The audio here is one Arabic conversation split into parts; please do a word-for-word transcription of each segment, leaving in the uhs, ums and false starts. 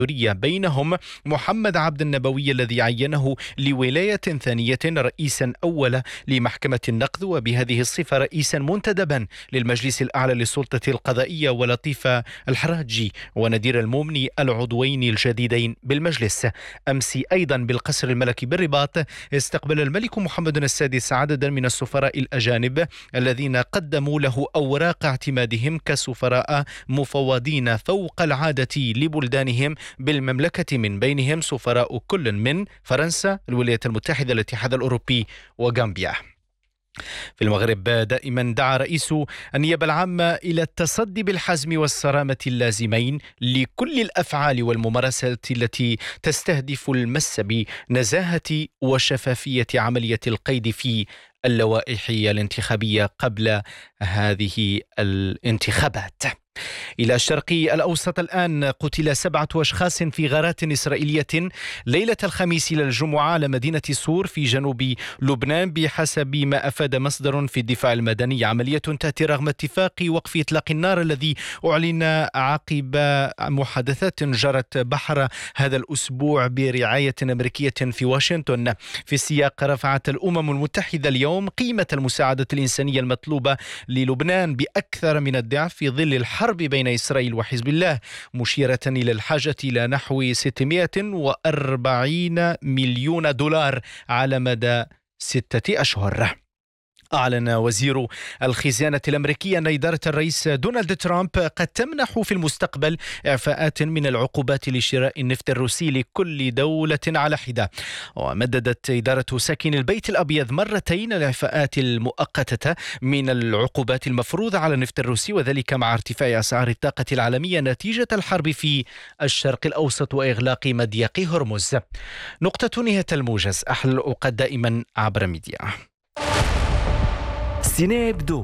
بينهم محمد عبد النبوي الذي عينه لولاية ثانية رئيسا أول لمحكمة النقد، وبهذه الصفة رئيسا منتدبا للمجلس الأعلى للسلطة القضائية، ولطيف الحراجي وندير المومني العضوين الجديدين بالمجلس. أمس أيضا بالقصر الملكي بالرباط استقبل الملك محمد السادس عددا من السفراء الأجانب الذين قدموا له أوراق اعتمادهم كسفراء مفوضين فوق العادة لبلدانهم بالمملكة، من بينهم سفراء كل من فرنسا، الولايات المتحدة، الاتحاد الأوروبي وغامبيا. في المغرب دائما دعا رئيس النيابة العامة إلى التصدي بالحزم والصرامة اللازمين لكل الأفعال والممارسات التي تستهدف المس بنزاهة وشفافية عملية القيد في اللوائح الانتخابية قبل هذه الانتخابات. إلى الشرق الأوسط الآن، قتل سبعة أشخاص في غارات إسرائيلية ليلة الخميس إلى الجمعة على مدينة صور في جنوب لبنان بحسب ما أفاد مصدر في الدفاع المدني. عملية تأتي رغم اتفاق وقف إطلاق النار الذي أعلن عقب محادثات جرت بحر هذا الأسبوع برعاية أمريكية في واشنطن. في السياق، رفعت الأمم المتحدة اليوم قيمة المساعدة الإنسانية المطلوبة للبنان بأكثر من الضعف في ظل الحرب بين إسرائيل وحزب الله، مشيرة إلى الحاجة إلى نحو ستمائة وأربعين مليون دولار على مدى ستة أشهر. أعلن وزير الخزانة الأمريكي أن إدارة الرئيس دونالد ترامب قد تمنح في المستقبل إعفاءات من العقوبات لشراء النفط الروسي لكل دولة على حدة. ومددت إدارة ساكن البيت الأبيض مرتين الإعفاءات المؤقتة من العقوبات المفروضة على النفط الروسي، وذلك مع ارتفاع أسعار الطاقة العالمية نتيجة الحرب في الشرق الأوسط وإغلاق مضيق هرمز. نقطة نهاية الموجز. أحلى الأوقات دائما عبر ميديا. سينما يبدو.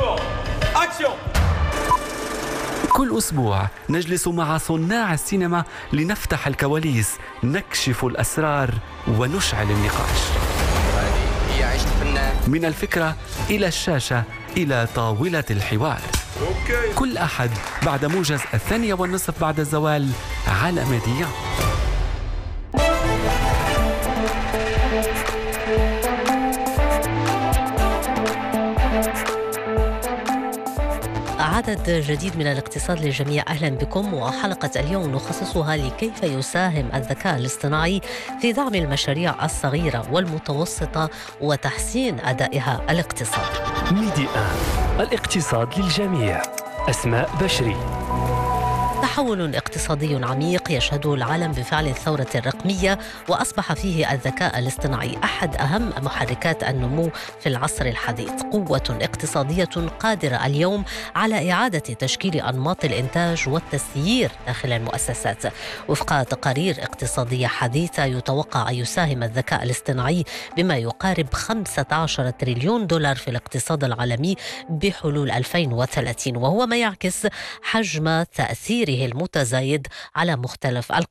كل أسبوع نجلس مع صناع السينما لنفتح الكواليس، نكشف الأسرار ونشعل النقاش. من الفكرة إلى الشاشة إلى طاولة الحوار. كل أحد بعد موجز الثانية والنصف بعد الزوال على ميديا. عدد جديد من الاقتصاد للجميع، أهلا بكم. وحلقة اليوم نخصصها لكيف يساهم الذكاء الاصطناعي في دعم المشاريع الصغيرة والمتوسطة وتحسين أدائها الاقتصادي. ميديا آن، الاقتصاد للجميع. أسماء بشري. تحول اقتصادي عميق يشهده العالم بفعل الثورة الرقمية، وأصبح فيه الذكاء الاصطناعي أحد أهم محركات النمو في العصر الحديث. قوة اقتصادية قادرة اليوم على إعادة تشكيل أنماط الإنتاج والتسيير داخل المؤسسات. وفق تقارير اقتصادية حديثة، يتوقع أن يساهم الذكاء الاصطناعي بما يقارب خمسة عشر تريليون دولار في الاقتصاد العالمي بحلول ألفين وثلاثين، وهو ما يعكس حجم تأثير المتزايد على مختلف